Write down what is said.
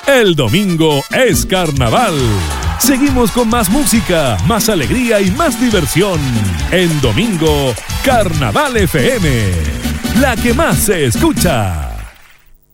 El domingo es carnaval. Seguimos con más música, más alegría y más diversión. En domingo, Carnaval FM, la que más se escucha.